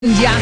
Ya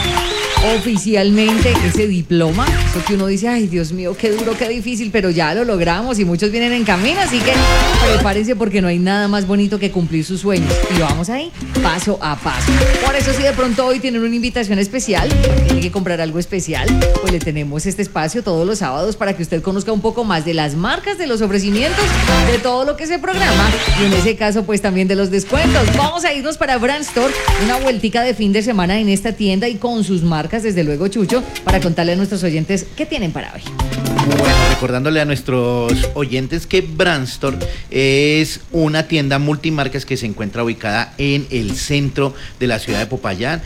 oficialmente ese diploma, eso que uno dice, ay Dios mío, qué duro, qué difícil, pero ya lo logramos y muchos vienen en camino, así que prepárense porque no hay nada más bonito que cumplir sus sueños y vamos ahí paso a paso. Por eso si de pronto hoy tienen una invitación especial, tienen que comprar algo especial, pues le tenemos este espacio todos los sábados para que usted conozca un poco más de las marcas, de los ofrecimientos, de todo lo que se programa y en ese caso pues también de los descuentos. Vamos a irnos para Brand Store, una vueltica de fin de semana en esta tienda y con sus marcas, desde luego, Chucho, para contarle a nuestros oyentes qué tienen para hoy. Bueno, recordándole a nuestros oyentes que Brand Store es una tienda multimarcas que se encuentra ubicada en el centro de la ciudad de Popayán,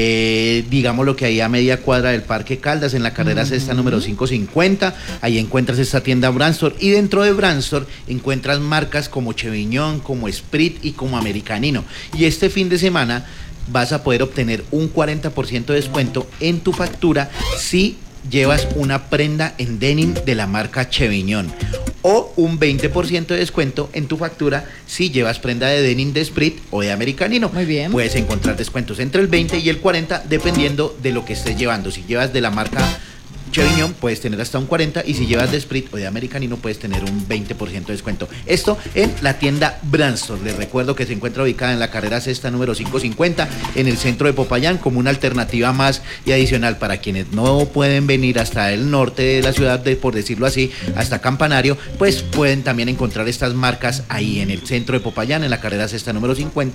digamos lo que hay a media cuadra del Parque Caldas, en la carrera sexta número 550, ahí encuentras esta tienda Brand Store y dentro de Brand Store encuentras marcas como Cheviñón, como Sprit y como Americanino. Y este fin de semana vas a poder obtener un 40% de descuento en tu factura si llevas una prenda en denim de la marca Cheviñón o un 20% de descuento en tu factura si llevas prenda de denim de Sprit o de Americanino. Muy bien. Puedes encontrar descuentos entre el 20 y el 40 dependiendo de lo que estés llevando. Si llevas de la marca Cheviñón puedes tener hasta un 40 y si llevas de Sprit o de Americanino puedes tener un 20% de descuento. Esto en la tienda Brand Store. Les recuerdo que se encuentra ubicada en la carrera sexta número 550 en el centro de Popayán como una alternativa más y adicional para quienes no pueden venir hasta el norte de la ciudad, por decirlo así, hasta Campanario, pues pueden también encontrar estas marcas ahí en el centro de Popayán en la carrera sexta número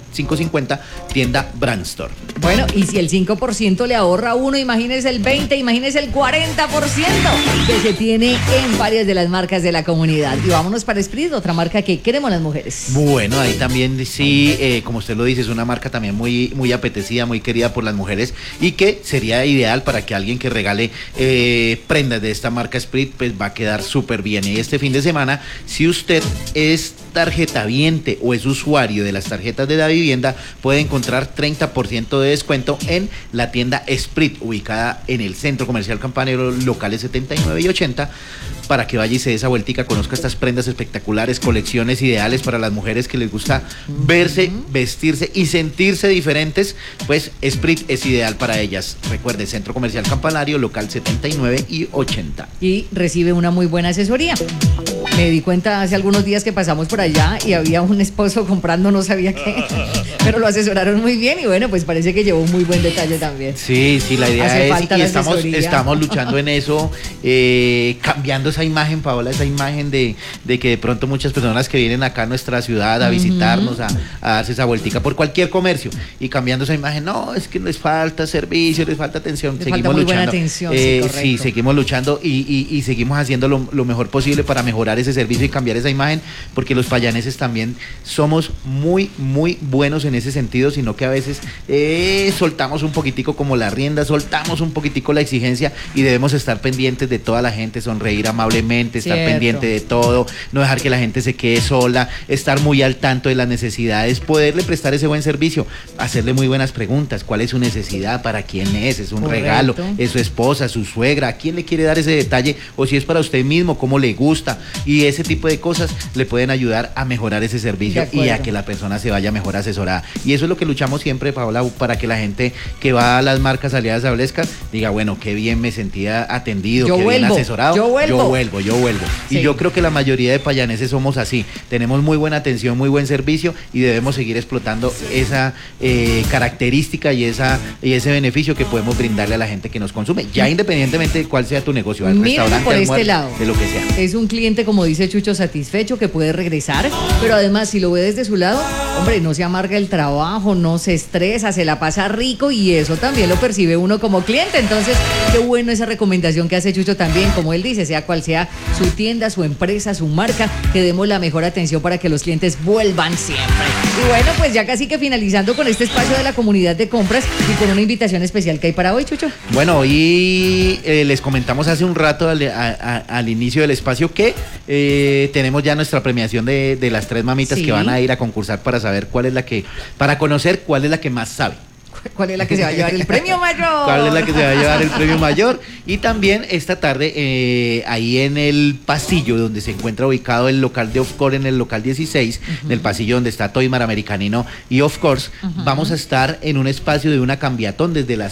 550 tienda Brand Store. Bueno, y si el 5% le ahorra a uno, imagínese el 20, imagínese el 40% que se tiene en varias de las marcas de la comunidad. Y vámonos para Sprit, otra marca que queremos las mujeres. Bueno, ahí también sí, como usted lo dice, es una marca también muy apetecida, muy querida por las mujeres y que sería ideal para que alguien que regale prendas de esta marca Sprit, pues va a quedar súper bien. Y este fin de semana, si usted es tarjetaviente o es usuario de las tarjetas de la vivienda, puede encontrar 30% de descuento en la tienda Sprit, ubicada en el Centro Comercial Campanero, locales 79 y 80, para que vaya y se dé esa vueltica, conozca estas prendas espectaculares, colecciones ideales para las mujeres que les gusta verse, vestirse y sentirse diferentes, pues Sprit es ideal para ellas. Recuerde, Centro Comercial Campanario, local 79 y 80. Y recibe una muy buena asesoría. Me di cuenta hace algunos días que pasamos por allá y había un esposo comprando, no sabía qué, pero lo asesoraron muy bien y bueno, pues parece que llevó un muy buen detalle también. Sí, la idea Hace es, falta y la estamos luchando en eso, cambiando esa imagen, Paola, esa imagen de que de pronto muchas personas que vienen acá a nuestra ciudad a visitarnos, a darse esa vueltica por cualquier comercio y cambiando esa imagen, no, es que les falta servicio, les falta atención, Les seguimos falta muy luchando. buena atención, sí, Sí, seguimos luchando y seguimos haciendo lo mejor posible para mejorar ese servicio y cambiar esa imagen, porque los payaneses también somos muy buenos en ese sentido, sino que a veces soltamos un poquitico como la rienda, soltamos un poquitico la exigencia y debemos estar pendientes de toda la gente, sonreír amablemente, estar pendiente de todo, no dejar que la gente se quede sola, estar muy al tanto de las necesidades, poderle prestar ese buen servicio, hacerle muy buenas preguntas, cuál es su necesidad, para quién es un regalo, es su esposa, su suegra, a quién le quiere dar ese detalle, o si es para usted mismo, cómo le gusta, y ese tipo de cosas le pueden ayudar a mejorar ese servicio y a que la persona se vaya mejor asesorada. Y eso es lo que luchamos siempre, Paola, para que la gente que va a las marcas aliadas a Blesca diga, bueno, qué bien me sentía atendido, qué bien asesorado, yo vuelvo. Sí. Y yo creo que la mayoría de payaneses somos así, tenemos muy buena atención, muy buen servicio y debemos seguir explotando esa característica y ese beneficio que podemos brindarle a la gente que nos consume, ya independientemente de cuál sea tu negocio, al restaurante, por almuerzo, este lado, de lo que sea. Es un cliente, como dice Chucho, satisfecho, que puede regresar, pero además si lo ve desde su lado, hombre, no se amarga el trabajo, no se estresa, se la pasa rico y eso también lo percibe uno como cliente. Entonces, qué bueno esa recomendación que hace Chucho también, como él dice, sea cual sea su tienda, su empresa, su marca, que demos la mejor atención para que los clientes vuelvan siempre. Y bueno, pues ya casi que finalizando con este espacio de la comunidad de compras y con una invitación especial que hay para hoy, Chucho. Bueno, hoy les comentamos hace un rato al inicio del espacio que tenemos ya nuestra premiación de las 3 mamitas que van a ir a concursar para saber para conocer cuál es la que más sabe. ¿Cuál es la que se va a llevar el premio mayor? ¿Cuál es la que se va a llevar el premio mayor? Y también esta tarde, ahí en el pasillo donde se encuentra ubicado el local de Of Course, en el local 16, en el pasillo donde está Toymar, Americanino y Of Course, vamos a estar en un espacio de una cambiatón desde las